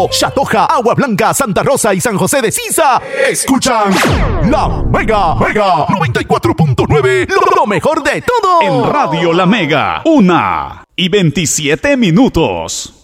Chatoja, Agua Blanca, Santa Rosa y San José de Sisa escuchan La Mega 94.9, lo mejor de todo en Radio La Mega, 1:27 minutos.